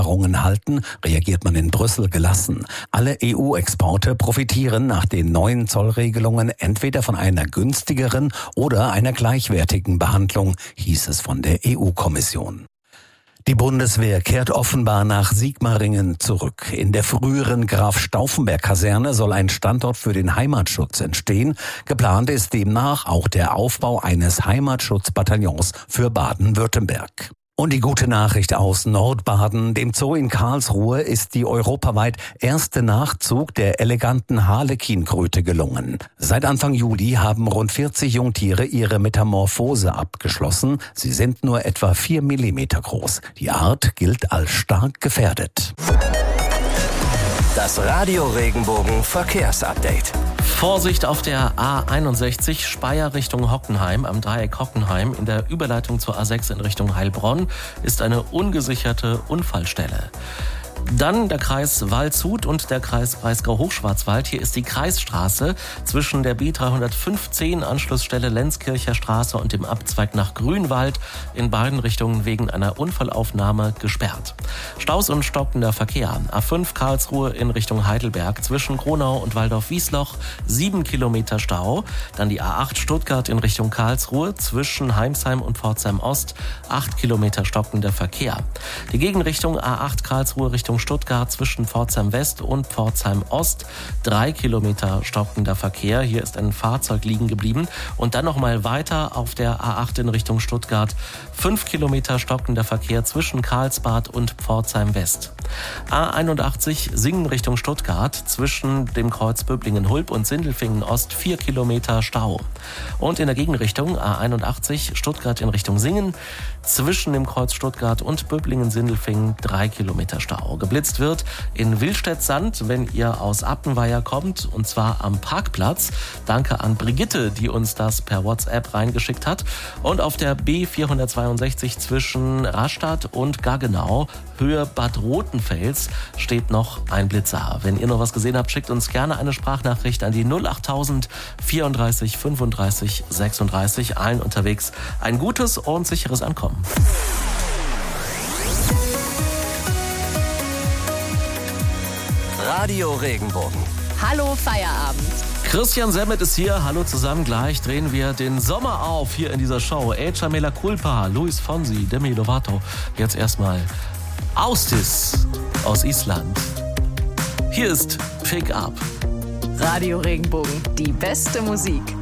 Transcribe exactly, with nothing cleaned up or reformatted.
Erfahrungen halten, reagiert man in Brüssel gelassen. Alle E U-Exporte profitieren nach den neuen Zollregelungen entweder von einer günstigeren oder einer gleichwertigen Behandlung, hieß es von der E U-Kommission. Die Bundeswehr kehrt offenbar nach Sigmaringen zurück. In der früheren Graf-Stauffenberg-Kaserne soll ein Standort für den Heimatschutz entstehen. Geplant ist demnach auch der Aufbau eines Heimatschutzbataillons für Baden-Württemberg. Und die gute Nachricht aus Nordbaden. Dem Zoo in Karlsruhe ist die europaweit erste Nachzug der eleganten Harlekinkröte gelungen. Seit Anfang Juli haben rund vierzig Jungtiere ihre Metamorphose abgeschlossen. Sie sind nur etwa vier Millimeter groß. Die Art gilt als stark gefährdet. Das Radio Regenbogen Verkehrsupdate. Vorsicht auf der A einundsechzig Speyer Richtung Hockenheim am Dreieck Hockenheim. In der Überleitung zur A sechs in Richtung Heilbronn ist eine ungesicherte Unfallstelle. Dann der Kreis Waldshut und der Kreis Breisgau-Hochschwarzwald. Hier ist die Kreisstraße zwischen der B dreihundertfünfzehn Anschlussstelle Lenzkircher Straße und dem Abzweig nach Grünwald in beiden Richtungen wegen einer Unfallaufnahme gesperrt. Staus und stockender Verkehr. A fünf Karlsruhe in Richtung Heidelberg zwischen Kronau und Waldorf-Wiesloch sieben Kilometer Stau. Dann die A acht Stuttgart in Richtung Karlsruhe zwischen Heimsheim und Pforzheim Ost acht Kilometer stockender Verkehr. Die Gegenrichtung A acht Karlsruhe Richtung Stuttgart zwischen Pforzheim West und Pforzheim Ost. Drei Kilometer stockender Verkehr. Hier ist ein Fahrzeug liegen geblieben. Und dann nochmal weiter auf der A acht in Richtung Stuttgart. Fünf Kilometer stockender Verkehr zwischen Karlsbad und Pforzheim West. A einundachtzig Singen Richtung Stuttgart zwischen dem Kreuz Böblingen-Hulb und Sindelfingen Ost. Vier Kilometer Stau. Und in der Gegenrichtung A einundachtzig Stuttgart in Richtung Singen zwischen dem Kreuz Stuttgart und Böblingen-Sindelfingen drei Kilometer Stau. Geblitzt wird in Willstedt-Sand, wenn ihr aus Appenweier kommt, und zwar am Parkplatz. Danke an Brigitte, die uns das per WhatsApp reingeschickt hat. Und auf der B vierhundertzweiundsechzig zwischen Rastatt und Gaggenau, Höhe Bad Rotenfels, steht noch ein Blitzer. Wenn ihr noch was gesehen habt, schickt uns gerne eine Sprachnachricht an die null achttausend vierunddreißig fünfunddreißig sechsunddreißig. Allen unterwegs ein gutes und sicheres Ankommen. Radio Regenbogen. Hallo Feierabend. Christian Semmet ist hier. Hallo zusammen. Gleich drehen wir den Sommer auf hier in dieser Show. Echa Mela Culpa, Luis Fonsi, Demi Lovato. Jetzt erstmal Austis aus Island. Hier ist Pick Up. Radio Regenbogen, die beste Musik.